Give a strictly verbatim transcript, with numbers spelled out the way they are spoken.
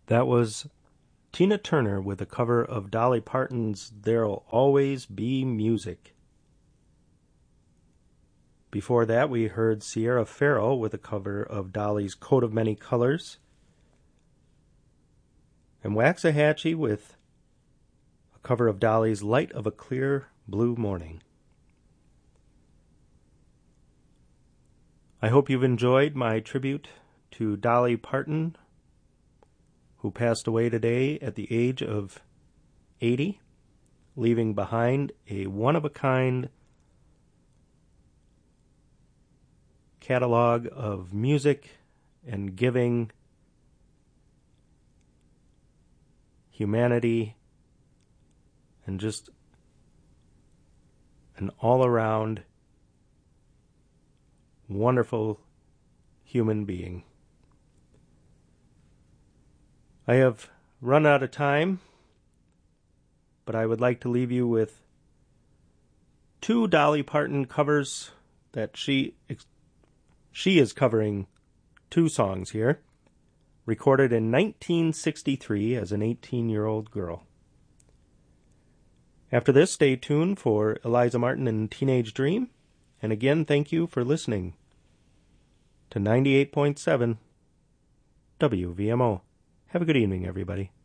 That was Tina Turner with a cover of Dolly Parton's There'll Always Be Music. Before that, we heard Sierra Farrell with a cover of Dolly's Coat of Many Colors, and Waxahachie with a cover of Dolly's Light of a Clear Blue Morning. I hope you've enjoyed my tribute to Dolly Parton, who passed away today at the age of eighty, leaving behind a one-of-a-kind catalog of music and giving, humanity, and just an all-around wonderful human being. I have run out of time, but I would like to leave you with two Dolly Parton covers that she she is covering two songs here, recorded in nineteen sixty-three as an eighteen-year-old girl. After this, stay tuned for Eliza Martin and Teenage Dream, and again, thank you for listening to ninety-eight point seven W V M O. Have a good evening, everybody.